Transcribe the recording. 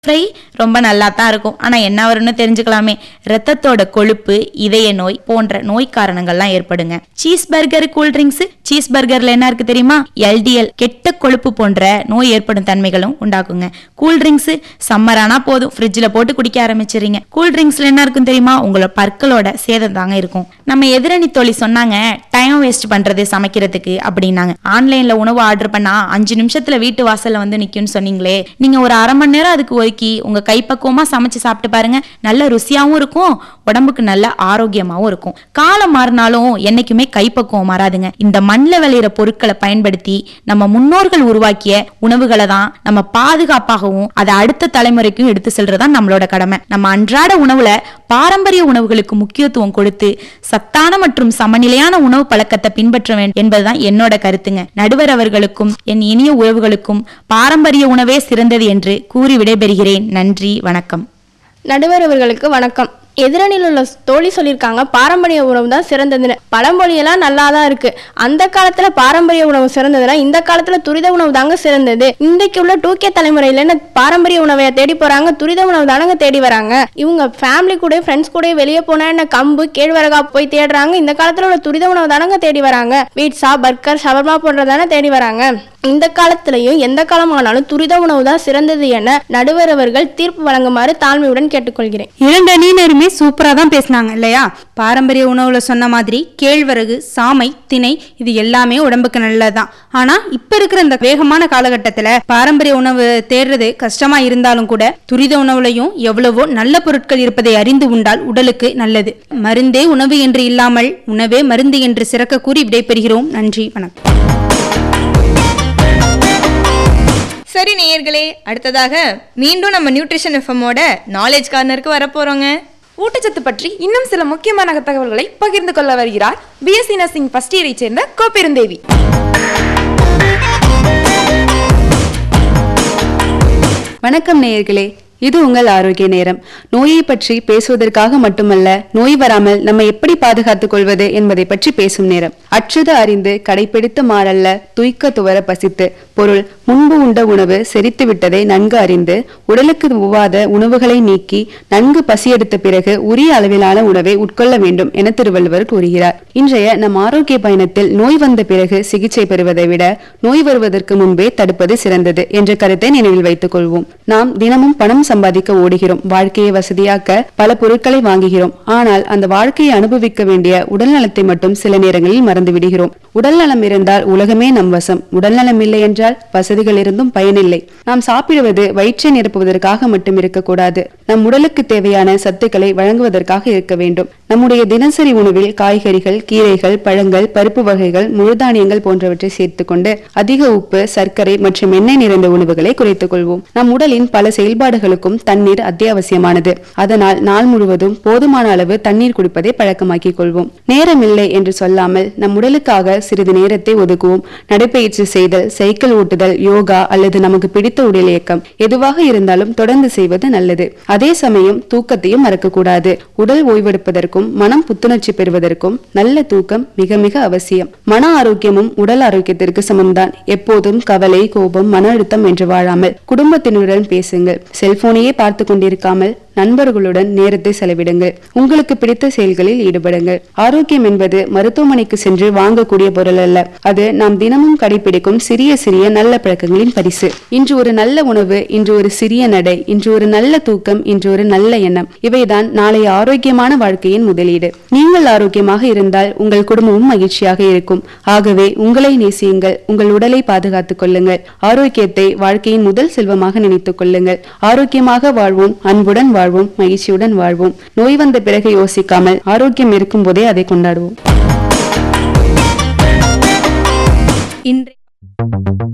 Fry ரொம்ப நல்லா தான் இருக்கும். ஆனா என்ன வரும்னு தெரிஞ்சுக்கலாமே. ரத்தத்தோட கொழுப்பு, இதய நோய் போன்ற நோய் காரணங்கள்லாம் ஏற்படுங்க. Cheese burger, cool drinks, cheese பர்கர்ல என்ன இருக்கு தெரியுமா? LDL கெட்ட கொழுப்பு போன்ற நோய் ஏற்படும் தன்மைகளும் உண்டாக்குங்க. கூல் ட்ரிங்க்ஸ் சம்மரானா போதும் ஃப்ரிட்ஜில் போட்டு குடிக்க ஆரம்பிச்சிருங்க. கூல் ட்ரிங்க்ஸ்ல என்ன இருக்கும் தெரியுமா? உங்களோட பற்களோட சேதம் தாங்க இருக்கும். நம்ம எதிரணி தோழி சொன்னாங்க, டைம் வேஸ்ட் பண்றது சமைக்கிறதுக்கு அப்படின்னாங்க. ஆன்லைன்ல உணவு ஆர்டர் பண்ணா 5 நிமிஷத்துல வீட்டு வாசல்ல வந்து நிக்கும்னு சொன்னீங்களே, நீங்க ஒரு அரை மணி நேரம் அதுக்கு ஒதுக்கி உங்க கைப்பக்குவமா சமைச்சு சாப்பிட்டு பாருங்க. நல்ல ருசியாவும் இருக்கும், உடம்புக்கு நல்ல ஆரோக்கியமாவும் இருக்கும். காலம் மாறினாலும் என்னைக்குமே கைப்பக்குவம் மாறாதுங்க. இந்த மண்ணில் விளையிற பொருட்களை பயன்படுத்தி நம்ம முன்னோர்கள் உருவாக்கிய உணவுகளை தான் நம்ம பாதுகாப்பாகவும் அதை அடுத்த தலைமுறைக்கும் எடுத்து செல்றதுதான் நம்மளோட கடமை. நம்ம அன்றாட உணவுல பாரம்பரிய உணவுகளுக்கு முக்கியத்துவம் கொடுத்து சத்தான மற்றும் சமநிலையான உணவு பழக்கத்தை பின்பற்ற வேண்டும் என்பதுதான் என்னோட கருத்துங்க. நடுவர் அவர்களுக்கும் என் இனிய உறவுகளுக்கும் பாரம்பரிய உணவே சிறந்தது என்று கூறி விடைபெறுகிறேன். நன்றி, வணக்கம். நடுவர் அவர்களுக்கு வணக்கம். எதிரணியில் உள்ள தோழி சொல்லியிருக்காங்க பாரம்பரிய உணவு தான் சிறந்ததுன்னு. பழமொழியெல்லாம் நல்லா தான் இருக்கு. அந்த காலத்துல பாரம்பரிய உணவு சிறந்ததுன்னா இந்த காலத்துல துரித உணவு தாங்க சிறந்தது. இன்றைக்கு உள்ள 2K தலைமுறையில என்ன பாரம்பரிய உணவை தேடி போறாங்க, துரித உணவு தானங்க தேடி வராங்க. இவங்க ஃபேமிலி கூட ஃப்ரெண்ட்ஸ் கூட வெளியே போனா என்ன கம்பு கேழ்வரகா போய் தேடுறாங்க. இந்த காலத்துல உள்ள துரித உணவு தானங்க தேடி வராங்க. பீட்சா, பர்கர், ஷவர்மா போன்றதானே தேடி வராங்க. இந்த காலத்திலையும் எந்த காலமானாலும் துரித உணவு தான் சிறந்தது என நடுவர் அவர்கள் தீர்ப்பு வழங்குமாறு தாழ்மையுடன் கேட்டுக்கொள்கிறேன். இரண்டணியினருமே சூப்பரா தான் பேசினாங்க இல்லையா? பாரம்பரிய உணவுல சொன்ன மாதிரி கேழ்வரகு, சாமை, திணை இது எல்லாமே உடம்புக்கு நல்லதுதான். ஆனா இப்ப இருக்கிற இந்த வேகமான காலகட்டத்துல பாரம்பரிய உணவு தேடுறது கஷ்டமா இருந்தாலும் கூட துரித உணவுலையும் எவ்வளவோ நல்ல பொருட்கள் இருப்பதை அறிந்து உண்டால் உடலுக்கு நல்லது. மருந்தே உணவு என்று இல்லாமல் உணவே மருந்து என்று சிறக்க கூறி விடைபெறுகிறோம். நன்றி, வணக்கம். சரி நேயர்களே, அடுத்ததாக மீண்டும் நம்ம நியூட்ரிஷன் எஃப்எம்மோட நாலேஜ் கார்னருக்கு வரப்போறோங்க. ஊட்டச்சத்து பற்றி இன்னும் சில முக்கியமான தகவல்களை பகிர்ந்து கொள்ள வருகிறார் BSc நர்சிங் ஃபர்ஸ்ட் இயரை சேர்ந்த கோப்பெருந்தேவி. வணக்கம் நேயர்களே, இது உங்கள் ஆரோக்கிய நேரம். நோயை பற்றி பேசுவதற்காக மட்டுமல்ல, நோய் வராமல் நம்ம எப்படி பாதுகாத்துக் கொள்வது என்பதை பற்றி பேசும் நேரம். அற்றது அறிந்து கடைபிடித்து மாறல்ல துய்க்க துவர பசித்து. பொருள்: முன்பு உண்ட உணவு செரித்து விட்டதை நன்கு அறிந்து உடலுக்கு உவாத உணவுகளை நீக்கி நன்கு பசியெடுத்த பிறகு உரிய அளவிலான உணவை உட்கொள்ள வேண்டும் என திருவள்ளுவர் கூறுகிறார். இன்றைய நம் ஆரோக்கிய பயணத்தில் நோய் வந்த பிறகு சிகிச்சை பெறுவதை விட நோய் வருவதற்கு முன்பே தடுப்பது சிறந்தது என்ற கருத்தை நினைவில் வைத்துக் கொள்வோம். நாம் தினமும் பணம் சம்பாதிக்க ஓடுகிறோம், வாழ்க்கையை வசதியாக்க பல பொருட்களை வாங்குகிறோம். ஆனால் அந்த வாழ்க்கையை அனுபவிக்க வேண்டிய உடல் நலத்தை மட்டும் சில நேரங்களில் மறந்து விடுகிறோம். உடல் நலம் இருந்தால் உலகமே நம் வசம், உடல் நலம் இல்லை என்றால் வசதிகள் இருந்தும் பயனில்லை. நாம் சாப்பிடுவது வயிற்றை நிரப்புவதற்காக மட்டும் இருக்கக்கூடாது, நம் உடலுக்கு தேவையான சத்துக்களை வழங்குவதற்காக இருக்க வேண்டும். நம்முடைய தினசரி உணவில் காய்கறிகள், கீரைகள், பழங்கள், பருப்பு வகைகள், முழுதானியங்கள் போன்றவற்றை சேர்த்துக்கொண்டு அதிக உப்பு, சர்க்கரை மற்றும் எண்ணெய் நிறைந்த உணவுகளை குறைத்துக் கொள்வோம். நம் உடலின் பல செயல்பாடுகளுக்கும் தண்ணீர் அத்தியாவசியமானது. அதனால் நாள் முழுவதும் போதுமான அளவு தண்ணீர் குடிப்பதை பழக்கமாக்கிக் கொள்வோம். நேரமில்லை என்று சொல்லாமல் நம் உடலுக்காக சிறிது நேரத்தை ஒதுக்குவோம். நடைபயிற்சி செய்தல், சைக்கிள் ஓட்டுதல், யோகா அல்லது நமக்கு பிடித்த உடல் இயக்கம் எதுவாக இருந்தாலும் தொடர்ந்து செய்வது நல்லது. அதே சமயம் தூக்கத்தையும் மறக்கக்கூடாது. உடல் ஓய்வெடுப்பதற்கும் மனம் புத்துணர்ச்சி பெறுவதற்கும் நல்ல தூக்கம் மிக மிக அவசியம். மன ஆரோக்கியமும் உடல் ஆரோக்கியத்திற்கு சமம்தான். எப்போதும் கவலை, கோபம், மன அழுத்தம் என்று வாழாமல் குடும்பத்தினருடன் பேசுங்கள். செல்போனையே பார்த்து கொண்டிருக்காமல் நண்பர்களுடன் நேரத்தை செலவிடுங்கள். உங்களுக்கு பிடித்த செயல்களில் ஈடுபடுங்கள். ஆரோக்கியம் என்பது மருத்துவமனைக்கு சென்று வாங்கக்கூடிய பொருள் அல்ல, அது நாம் தினமும் கடைபிடிக்கும் சிறிய சிறிய நல்ல பழக்கங்களின் பரிசு. இன்று ஒரு நல்ல உணவு, இன்று ஒரு சிறிய நடை, இன்று ஒரு நல்ல தூக்கம், இன்று ஒரு நல்ல எண்ணம், இவைதான் நாளைய ஆரோக்கியமான வாழ்க்கையின் முதலீடு. நீங்கள் ஆரோக்கியமாக இருந்தால் உங்கள் குடும்பமும் மகிழ்ச்சியாக இருக்கும். ஆகவே உங்களை நேசியுங்கள், உங்கள் உடலை பாதுகாத்துக் கொள்ளுங்கள். ஆரோக்கியத்தை வாழ்க்கையின் முதல் செல்வமாக நினைத்துக் கொள்ளுங்கள். ஆரோக்கியமாக வாழ்வோம், அன்புடன் வாழ்வோம், மகிழ்ச்சியுடன் வாழ்வோம். நோய் வந்த பிறகு யோசிக்காமல் ஆரோக்கியம் இருக்கும் போதே அதை கொண்டாடுவோம்.